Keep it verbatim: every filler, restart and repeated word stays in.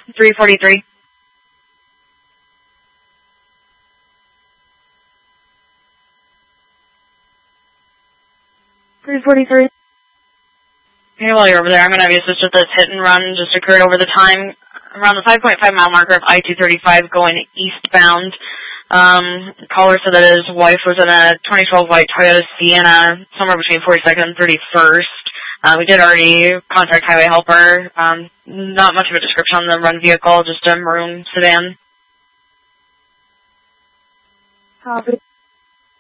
three forty-three. three forty-three. Okay, while you're over there, I'm going to have you assist with this hit and run just occurred over the time around the five point five mile marker of I two thirty-five going eastbound. Um, caller said that his wife was in a twenty twelve white Toyota Sienna somewhere between forty-second and thirty-first. Uh, we did already contact highway helper. Um, not much of a description on the run vehicle, just a maroon sedan. Copy.